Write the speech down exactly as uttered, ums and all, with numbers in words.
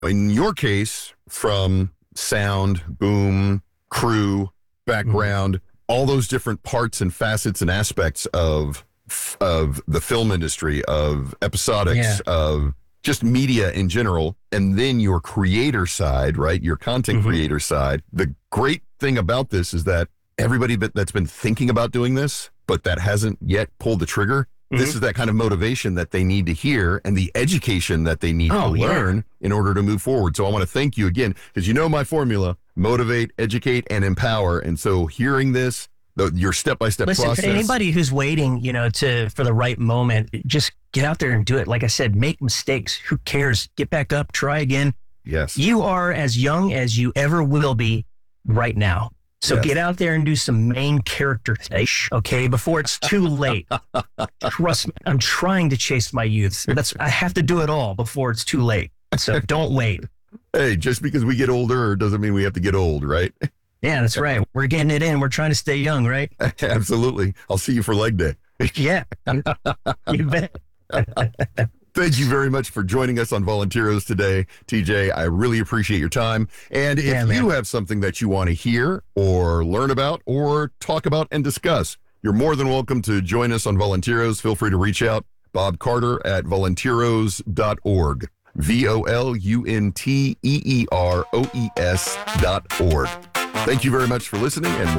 in your case, from sound, boom, crew, background, mm-hmm. all those different parts and facets and aspects of of the film industry, of episodics, yeah. of just media in general, and then your creator side, right? Your content mm-hmm. creator side. The great thing about this is that everybody that's been thinking about doing this, but that hasn't yet pulled the trigger, mm-hmm. this is that kind of motivation that they need to hear and the education that they need oh, to learn yeah. in order to move forward. So I want to thank you again, because you know my formula: motivate, educate, and empower. And so hearing this, the, your step-by-step Listen, process. Listen, anybody who's waiting, you know, to for the right moment, just get out there and do it. Like I said, make mistakes. Who cares? Get back up, try again. Yes. You are as young as you ever will be right now. So yes. get out there and do some main character things, okay, before it's too late. Trust me, I'm trying to chase my youth. That's I have to do it all before it's too late. So don't wait. Hey, just because we get older doesn't mean we have to get old, right? Yeah, that's right. We're getting it in. We're trying to stay young, right? Absolutely. I'll see you for leg day. Yeah. You bet. Thank you very much for joining us on Volunteeros today, T J. I really appreciate your time. And if yeah, you have something that you want to hear or learn about or talk about and discuss, you're more than welcome to join us on Volunteeros. Feel free to reach out. Bob Carter at volunteeros dot org. V O L U N T E E R O E S dot org. Thank you very much for listening, and